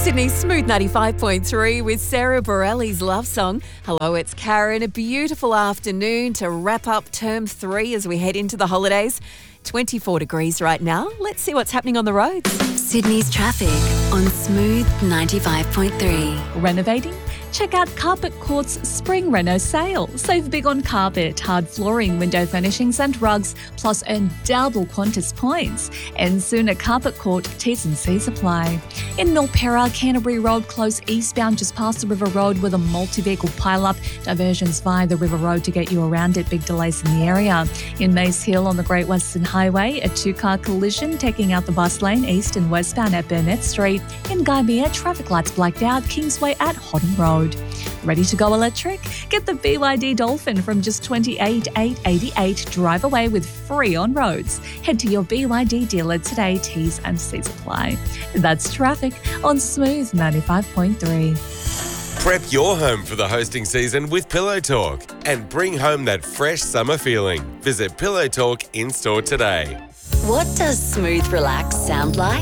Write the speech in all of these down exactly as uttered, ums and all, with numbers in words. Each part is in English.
Sydney's Smooth ninety-five point three with Sarah Bareilles' love song. Hello, it's Karen. A beautiful afternoon to wrap up term three as we head into the holidays. twenty-four degrees right now. Let's see what's happening on the roads. Sydney's traffic on Smooth ninety-five point three. Renovating? Check out Carpet Court's Spring Reno sale. Save big on carpet, hard flooring, window furnishings and rugs, plus earn double Qantas points. And soon at Carpet Court, T's and C's apply. In Milperra, Canterbury Road close eastbound just past the River Road with a multi-vehicle pile-up. Diversions via the River Road to get you around it. Big delays in the area. In Mace Hill on the Great Western Highway, a two-car collision taking out the bus lane east and westbound at Burnett Street. In Gymea, traffic lights blacked out. Kingsway at Hoddon Road. Ready to go electric? Get the B Y D Dolphin from just twenty-eight thousand eight hundred eighty-eight. Drive away with free on roads. Head to your B Y D dealer today. T's and C's apply. That's traffic on Smooth ninety-five point three. Prep your home for the hosting season with Pillow Talk and bring home that fresh summer feeling. Visit Pillow Talk in-store today. What does Smooth Relax sound like?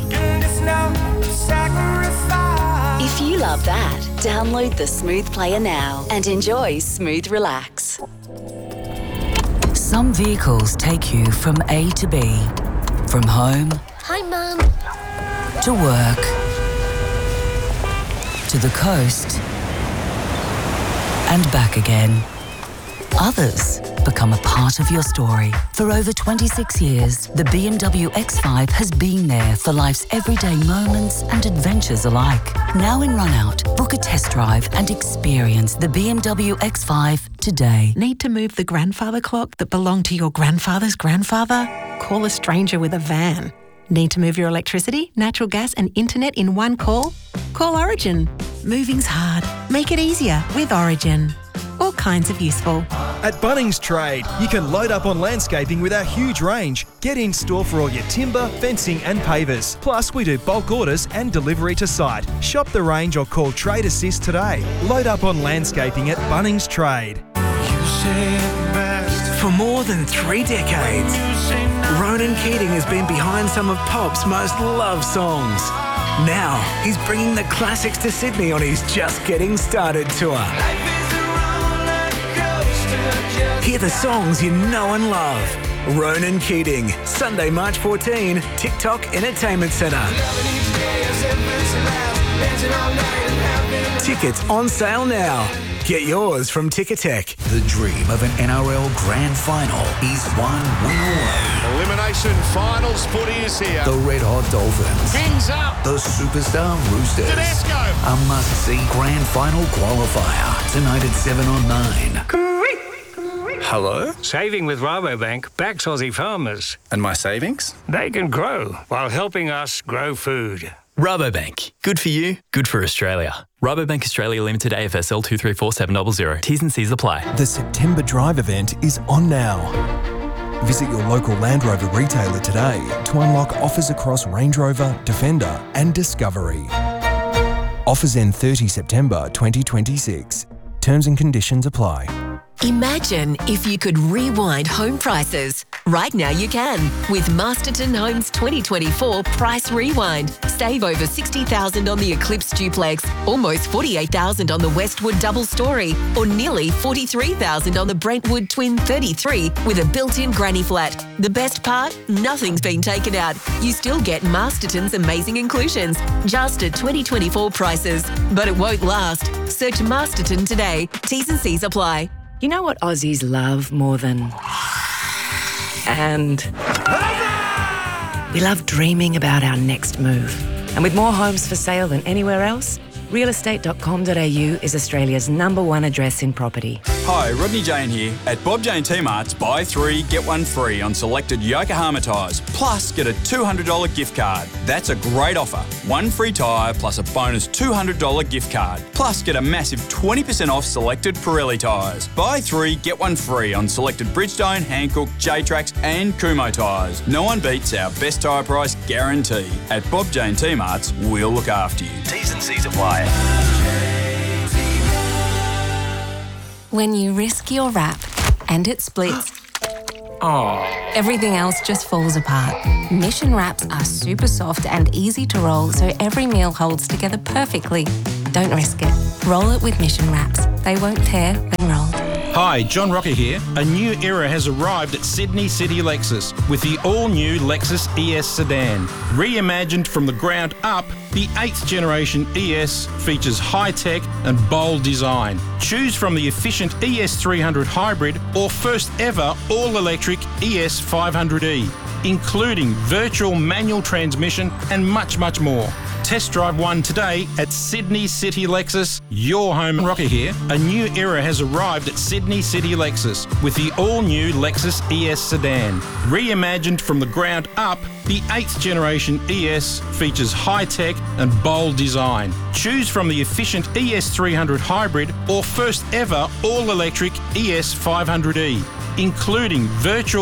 If you love that, download the Smooth Player now and enjoy Smooth Relax. Some vehicles take you from A to B, from home Hi, Mum. to work, to the coast, and back again. Others become a part of your story. For over twenty-six years, the B M W X five has been there for life's everyday moments and adventures alike. Now in run-out, book a test drive and experience the B M W X five today. Need to move the grandfather clock that belonged to your grandfather's grandfather? Call a stranger with a van. Need to move your electricity, natural gas and internet in one call? Call Origin. Moving's hard. Make it easier with Origin. All kinds of useful. At Bunnings Trade, you can load up on landscaping with our huge range. Get in store for all your timber, fencing and pavers. Plus, we do bulk orders and delivery to site. Shop the range or call Trade Assist today. Load up on landscaping at Bunnings Trade. For more than three decades, Ronan Keating has been behind some of pop's most loved songs. Now, he's bringing the classics to Sydney on his Just Getting Started tour. Hear the songs you know and love. Ronan Keating, Sunday, March fourteenth, TikTok Entertainment Centre. Tickets on sale now. Get yours from Ticketek. The dream of an N R L Grand Final is one win away. Elimination Finals footy is here. The Red Hot Dolphins. Pins up. The Superstar Roosters. Tedesco. A must-see Grand Final qualifier. Tonight at seven on nine. Hello? Saving with Rabobank backs Aussie farmers. And my savings? They can grow while helping us grow food. Rabobank. Good for you, good for Australia. Rabobank Australia Limited A F S L two three four seven zero zero. T's and C's apply. The September Drive event is on now. Visit your local Land Rover retailer today to unlock offers across Range Rover, Defender and Discovery. Offers end thirtieth September twenty twenty-six. Terms and conditions apply. Imagine if you could rewind home prices. Right now you can with Masterton Homes twenty twenty-four Price Rewind. Save over sixty thousand dollars on the Eclipse Duplex, almost forty-eight thousand dollars on the Westwood Double Story, or nearly forty-three thousand dollars on the Brentwood Twin thirty-three with a built-in granny flat. The best part? Nothing's been taken out. You still get Masterton's amazing inclusions, just at twenty twenty-four prices. But it won't last. Search Masterton today. T's and C's apply. You know what Aussies love more than... And... We love dreaming about our next move. And with more homes for sale than anywhere else, real estate dot com dot a u is Australia's number one address in property. Hi, Rodney Jane here. At Bob Jane T-Mart's, buy three, get one free on selected Yokohama tyres, plus get a two hundred dollars gift card. That's a great offer. One free tyre plus a bonus two hundred dollars gift card. Plus get a massive twenty percent off selected Pirelli tyres. Buy three, get one free on selected Bridgestone, Hankook, J-Trax and Kumho tyres. No one beats our best tyre price guarantee. At Bob Jane T-Mart's, we'll look after you. T's and C's apply. When you risk your wrap and it splits, Oh. Everything else just falls apart. Mission wraps are super soft and easy to roll, so every meal holds together perfectly. Don't risk it. Roll it with Mission wraps. They won't tear when rolled. Hi, John Rocker here. A new era has arrived at Sydney City Lexus with the all-new Lexus E S sedan. Reimagined from the ground up, the eighth generation E S features high-tech and bold design. Choose from the efficient E S three hundred hybrid or first ever all-electric E S five hundred E, including virtual manual transmission and much, much more. Test drive one today at Sydney City Lexus. Your home. Rocker here. A new era has arrived at Sydney City Lexus with the all-new Lexus E S sedan. Reimagined from the ground up, the eighth generation E S features high-tech and bold design. Choose from the efficient E S three hundred hybrid or first ever all-electric E S five hundred E, including virtual